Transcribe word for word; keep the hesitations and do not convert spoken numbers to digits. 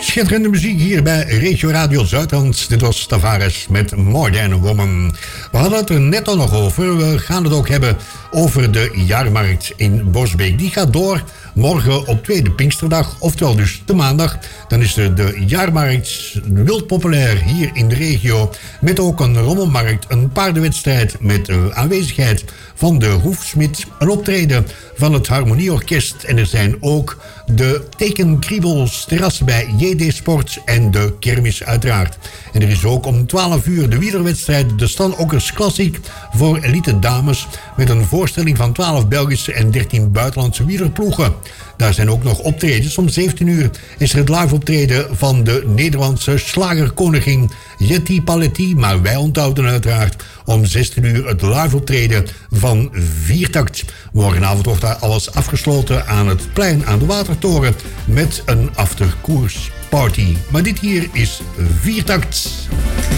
Schitterende muziek hier bij Regio Radio Zuidland. Dit was Tavares met More Than a Woman. We hadden het er net al nog over. We gaan het ook hebben over de jaarmarkt in Borsbeek. Die gaat door morgen op tweede Pinksterdag, oftewel dus de maandag. Dan is er de jaarmarkt wild populair hier in de regio. Met ook een rommelmarkt, een paardenwedstrijd met uh, aanwezigheid van de hoefsmid. Een optreden van het Harmonieorkest. En er zijn ook de tekenkriebels, terrassen bij J D Sport en de kermis uiteraard. En er is ook om twaalf uur de wielerwedstrijd de Stan Okkers Classic voor elite dames. Met een voorstelling van twaalf Belgische en dertien buitenlandse wielerploegen. Daar zijn ook nog optredens. Om zeventien uur is er het live optreden van de Nederlandse slagerkoningin Jetty Paletti. Maar wij onthouden uiteraard om zestien uur het live optreden van Viertakt. Morgenavond wordt daar alles afgesloten aan het plein aan de Watertoren met een afterkoersparty. Maar dit hier is Viertakt.